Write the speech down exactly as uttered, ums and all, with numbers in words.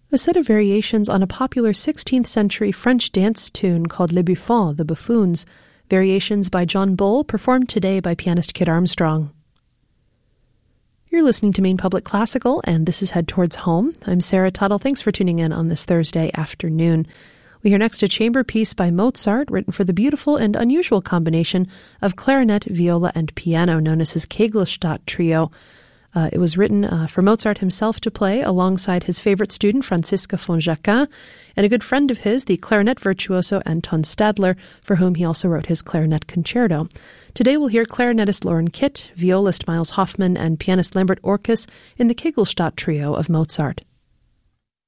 a set of variations on a popular sixteenth century French dance tune called Les Buffons, the Buffoons, variations by John Bull, performed today by pianist Kit Armstrong. You're listening to Maine Public Classical, and this is Head Towards Home. I'm Sarah Tuttle. Thanks for tuning in on this Thursday afternoon. We hear next a chamber piece by Mozart, written for the beautiful and unusual combination of clarinet, viola, and piano, known as his Kegelstadt Trio. Uh, it was written uh, for Mozart himself to play alongside his favorite student, Franziska von Jacquin, and a good friend of his, the clarinet virtuoso Anton Stadler, for whom he also wrote his clarinet concerto. Today we'll hear clarinetist Lauren Kitt, violist Miles Hoffman, and pianist Lambert Orkus in the Kegelstadt Trio of Mozart.